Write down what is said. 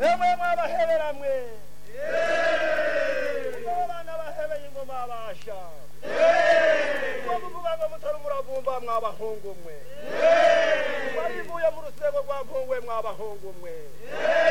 emwe mwabahebera mwe abana bahebeye ingoma abasha muvuga ngo mutari umuravumba mwabahungu mwe barivuye mu rusego rwa mpungwe mwabahungu mwe